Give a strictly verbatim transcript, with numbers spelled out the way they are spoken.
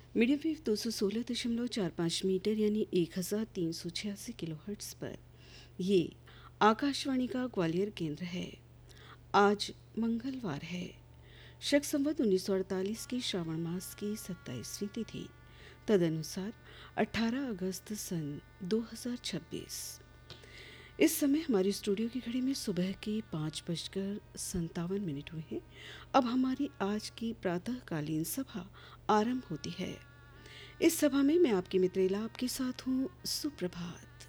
Medium wave दो सौ सोलह दशमलव चार पाँच मीटर यानी एक हज़ार तीन सौ छियासी किलो हर्ट्ज़ पर ये आकाशवाणी का ग्वालियर केंद्र है। आज मंगलवार है। शक संवत उन्नीस सौ अड़तालीस की श्रावण मास की सत्ताईसवीं तिथि, तदनुसार अठारह अगस्त सन दो हज़ार छब्बीस। इस समय हमारी स्टूडियो की घड़ी में सुबह के पाँच बजकर संतावन मिनट हुए हैं। अब हमारी आज की प्रातःकालीन सभा आरंभ होती है। इस सभा में मैं आपकी मित्रेला आपके साथ हूँ। सुप्रभात।